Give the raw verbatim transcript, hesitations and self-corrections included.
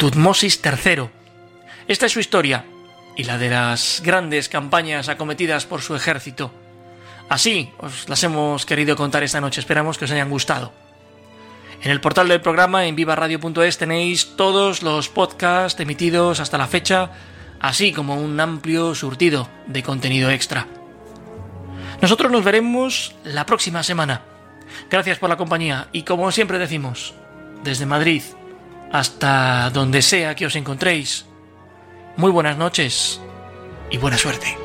Tutmosis tercero. Esta es su historia y la de las grandes campañas acometidas por su ejército. Así os las hemos querido contar esta noche, esperamos que os hayan gustado. En el portal del programa en viva radio punto es tenéis todos los podcasts emitidos hasta la fecha, así como un amplio surtido de contenido extra. Nosotros nos veremos la próxima semana. Gracias por la compañía y, como siempre decimos, desde Madrid hasta donde sea que os encontréis, muy buenas noches y buena suerte.